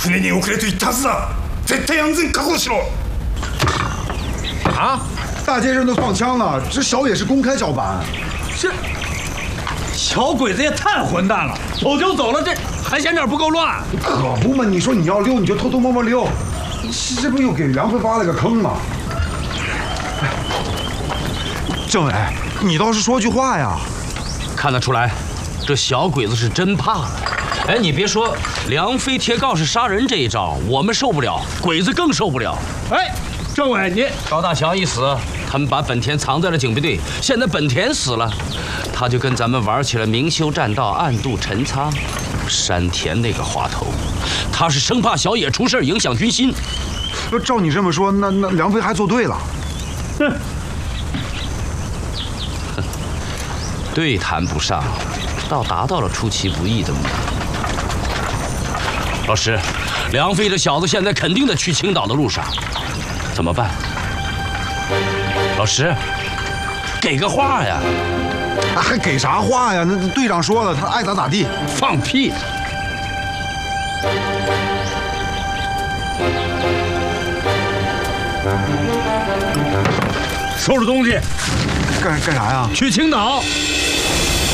船に遅れと言ったはずだ。絶対安全確保しろ。 啊！ 大街上都放枪了，这小野是公开叫板。 这小鬼子也太混蛋了，走就走了，这还嫌这儿不够乱？ 可不嘛！你说你要溜，你就偷偷摸摸溜，这不又给梁飞挖了个坑吗？政委，你倒是说句话呀！ 看得出来，这小鬼子是真怕了。哎，你别说，梁飞贴告示杀人这一招，我们受不了，鬼子更受不了。 哎，政委，你高大强一死，他们把本田藏在了警备队，现在本田死了，他就跟咱们玩起了明修栈道，暗度陈仓。山田那个滑头，他是生怕小野出事影响军心。 照你这么说，那梁飞还做对了。 哼， 对谈不上，倒达到了出其不意的目的。老师，梁飞这小子现在肯定得去青岛的路上，怎么办？老师，给个话呀！ 还给啥话呀？那队长说了，他爱咋咋地。 放屁！ 收拾东西， 干啥呀？ 去青岛。